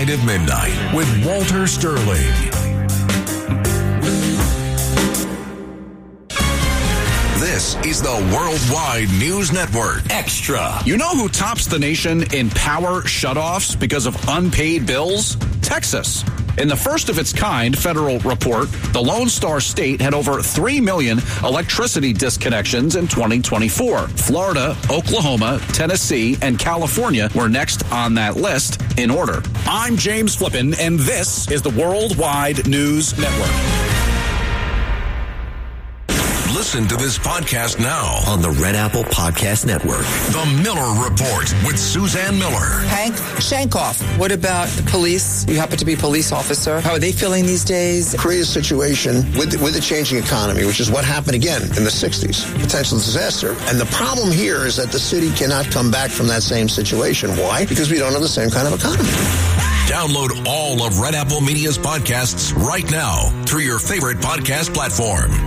Side of Midnight with Walter Sterling. This is the Worldwide News Network. Extra. You know who tops the nation in power shutoffs because of unpaid bills? Texas. In the first of its kind federal report, the Lone Star State had over 3 million electricity disconnections in 2024. Florida, Oklahoma, Tennessee, and California were next on that list in order. I'm James Flippin, and this is the Worldwide News Network. Listen to this podcast now on the Red Apple Podcast Network. The Miller Report with Suzanne Miller. Hank Shankoff, what about the police? You happen to be a police officer. How are they feeling these days? Create a situation with the changing economy, which is what happened again in the 60s. Potential disaster. And the problem here is that the city cannot come back from that same situation. Why? Because we don't have the same kind of economy. Download all of Red Apple Media's podcasts right now through your favorite podcast platform.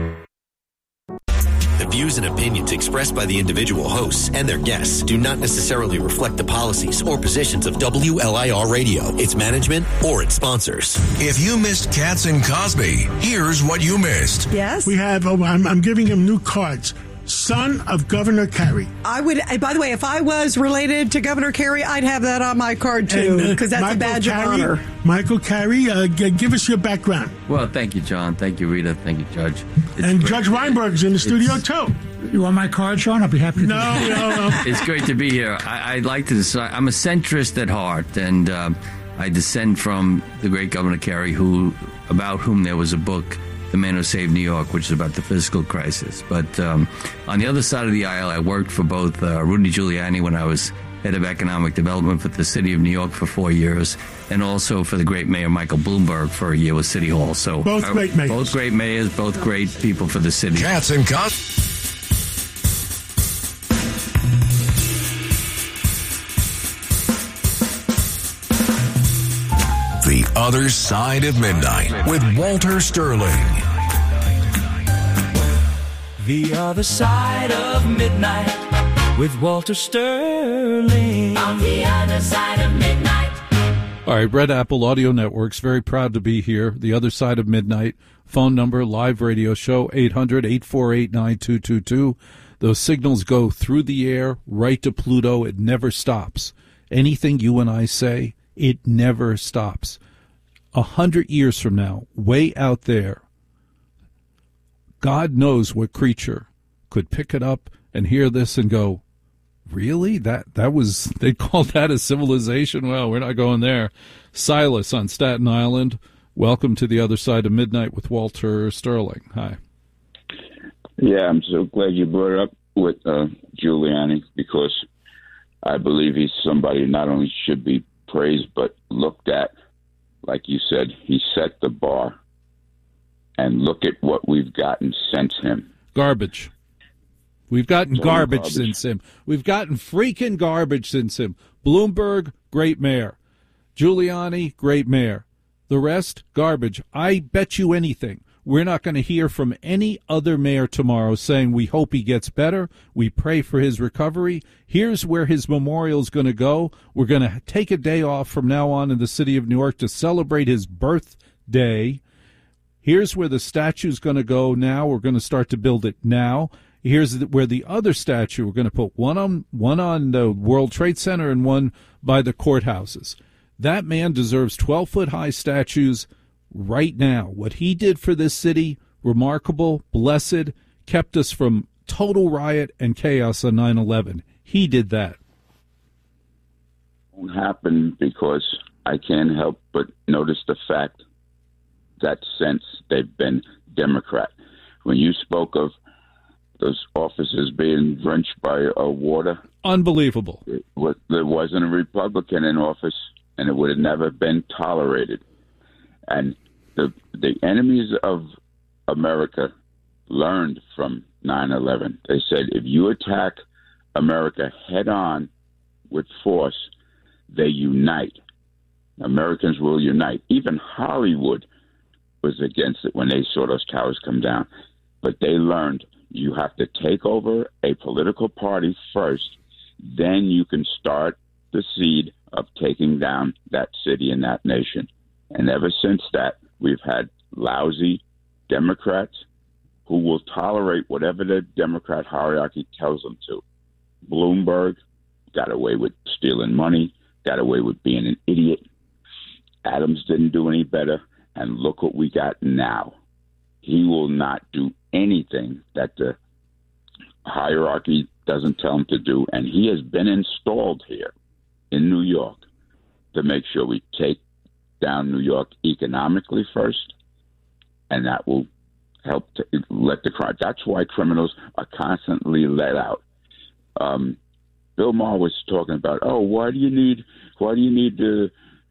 The views and opinions expressed by the individual hosts and their guests do not necessarily reflect the policies or positions of WLIR Radio, its management, or its sponsors. If you missed Katz and Cosby, here's what you missed. Yes? We have, I'm giving him new cards. Son of Governor Carey. I would, by the way, if I was related to Governor Carey, I'd have that on my card too, because that's Michael a badge of honor. Michael Carey, give us your background. Well, thank you, John. Thank you, Rita. Thank you, Judge. And Judge Weinberg's in the studio too. You want my card, Sean? I'll be happy to. No. It's great to be here. I'd like to decide. I'm a centrist at heart, and I descend from the great Governor Carey, about whom there was a book, The Man Who Saved New York, which is about the fiscal crisis. But on the other side of the aisle, I worked for both Rudy Giuliani when I was head of economic development for the city of New York for 4 years, and also for the great mayor Michael Bloomberg for a year with City Hall. So both great mayors. Both great mayors, both great people for the city. Katz and Cosby. The Other Side of Midnight with Walter Sterling. The Other Side of Midnight with Walter Sterling. On the Other Side of Midnight. All right, Red Apple Audio Network's very proud to be here. The Other Side of Midnight. Phone number, live radio show, 800-848-9222. Those signals go through the air, right to Pluto. It never stops. Anything you and I say, it never stops. 100 years from now, way out there, God knows what creature could pick it up and hear this and go, really? That was, they called that a civilization? Well, we're not going there. Silas on Staten Island, welcome to the Other Side of Midnight with Walter Sterling. Hi. Yeah, I'm so glad you brought it up with Giuliani, because I believe he's somebody who not only should be praised but looked at. Like you said, he set the bar, and look at what we've gotten since him. Garbage. We've gotten garbage since him. We've gotten freaking garbage since him. Bloomberg, great mayor. Giuliani, great mayor. The rest, garbage. I bet you anything. We're not going to hear from any other mayor tomorrow saying we hope he gets better. We pray for his recovery. Here's where his memorial is going to go. We're going to take a day off from now on in the city of New York to celebrate his birthday. Here's where the statue is going to go now. We're going to start to build it now. Here's where the other statue, we're going to put one on the World Trade Center and one by the courthouses. That man deserves 12-foot-high statues right now. What he did for this city, remarkable, blessed, kept us from total riot and chaos on 9/11. He did that. It won't happen because I can't help but notice the fact that since they've been Democrat, when you spoke of those officers being drenched by water. Unbelievable. There wasn't a Republican in office, and it would have never been tolerated. And the enemies of America learned from 9/11. They said, if you attack America head on with force, they unite. Americans will unite. Even Hollywood was against it when they saw those towers come down. But they learned you have to take over a political party first, then you can start the seed of taking down that city and that nation. And ever since that, we've had lousy Democrats who will tolerate whatever the Democrat hierarchy tells them to. Bloomberg got away with stealing money, got away with being an idiot. Adams didn't do any better, and look what we got now. He will not do anything that the hierarchy doesn't tell him to do, and he has been installed here in New York to make sure we take down New York economically first, and that will help to let the crime. That's why criminals are constantly let out. Bill Maher was talking about, why do you need the,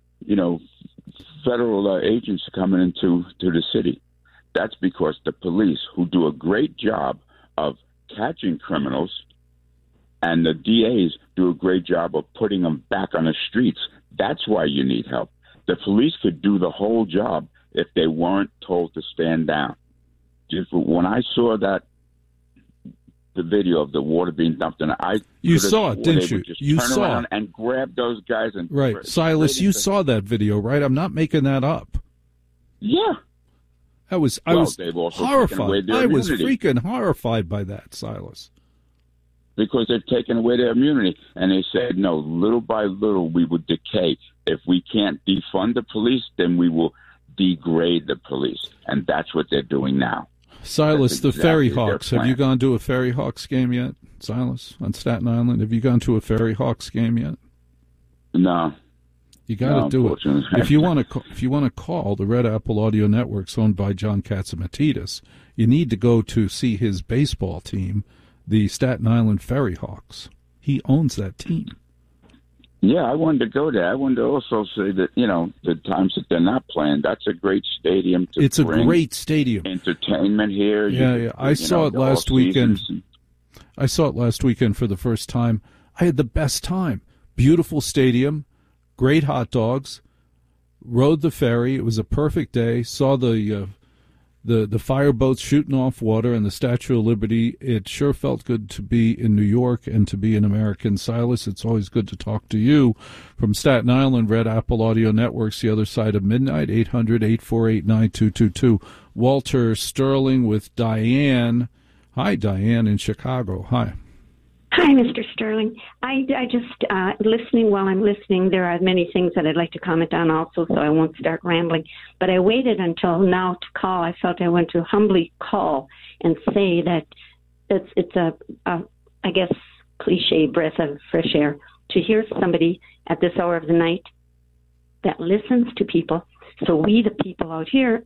federal agents coming into the city? That's because the police, who do a great job of catching criminals, and the DAs do a great job of putting them back on the streets. That's why you need help. The police could do the whole job if they weren't told to stand down. Just when I saw the video of the water being dumped, and you saw it, didn't you? You saw it and grab those guys and right, Silas. You saw that video, right? I'm not making that up. Yeah, I was horrified. I was freaking horrified by that, Silas. Because they've taken away their immunity, and they said, no, little by little we will decay. If we can't defund the police, then we will degrade the police, and that's what they're doing now. Silas, the Ferry Hawks. Have you gone to a Ferry Hawks game yet, Silas, on Staten Island? Have you gone to a Ferry Hawks game yet? No. You got to do it. If you want to call the Red Apple Audio Networks, owned by John Catsimatidis, you need to go to see his baseball team, the Staten Island Ferry Hawks. He owns that team. Yeah, I wanted to go there. I wanted to also say that, the times that they're not playing, that's a great stadium to It's a great stadium. Entertainment here. Yeah. I saw it last weekend. I saw it last weekend for the first time. I had the best time. Beautiful stadium, great hot dogs, rode the ferry. It was a perfect day. Saw the fireboats shooting off water and the Statue of Liberty. It sure felt good to be in New York and to be an American. Silas, it's always good to talk to you from Staten Island, Red Apple Audio Networks, the other side of midnight, 800-848-9222. Walter Sterling with Diane. Hi, Diane in Chicago. Hi. Hi, Mr. Sterling. I just, while I'm listening, there are many things that I'd like to comment on also, so I won't start rambling. But I waited until now to call. I felt I want to humbly call and say that it's a I guess, cliche breath of fresh air to hear somebody at this hour of the night that listens to people. So we, the people out here,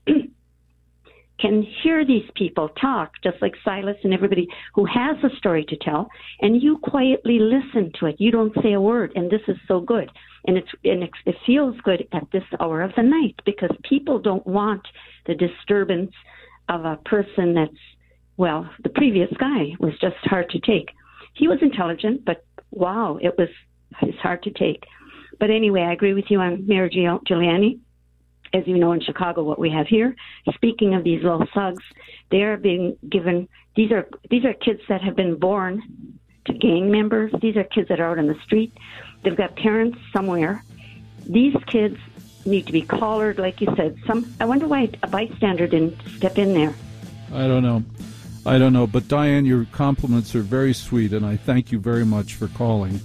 can hear these people talk, just like Silas and everybody who has a story to tell, and you quietly listen to it. You don't say a word, and this is so good. And it feels good at this hour of the night because people don't want the disturbance of a person that's, well, the previous guy was just hard to take. He was intelligent, but wow, it's hard to take. But anyway, I agree with you on Mayor Giuliani. As you know, in Chicago, what we have here. Speaking of these little thugs, they are being given. These are kids that have been born to gang members. These are kids that are out on the street. They've got parents somewhere. These kids need to be collared, like you said. I wonder why a bystander didn't step in there. I don't know. But Diane, your compliments are very sweet, and I thank you very much for calling.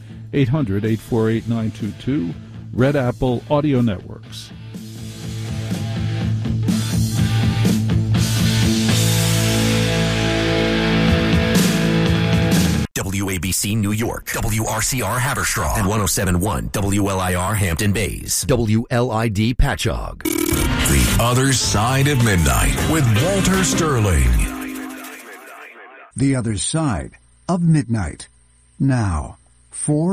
800-848-9222, Red Apple Audio Networks. WABC New York, WRCR Haverstraw, and 107.1 WLIR Hampton Bays, WLID Patchogue. The Other Side of Midnight with Walter Sterling. The Other Side of Midnight. Now, 4